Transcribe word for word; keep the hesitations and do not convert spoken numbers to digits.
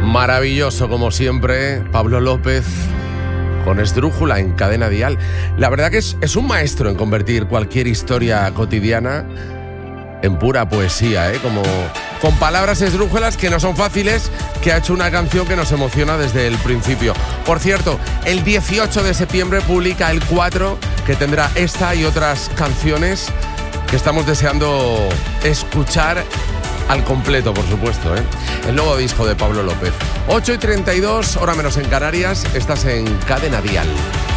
Maravilloso, como siempre, Pablo López con Esdrújula en Cadena Dial. La verdad que es, es un maestro en convertir cualquier historia cotidiana en pura poesía, ¿eh? Como con palabras esdrújulas que no son fáciles, que ha hecho una canción que nos emociona desde el principio. Por cierto, el dieciocho de septiembre publica El cuatro, que tendrá esta y otras canciones que estamos deseando escuchar al completo, por supuesto, ¿eh? El nuevo disco de Pablo López. ocho y treinta y dos, hora menos en Canarias, estás en Cadena Dial.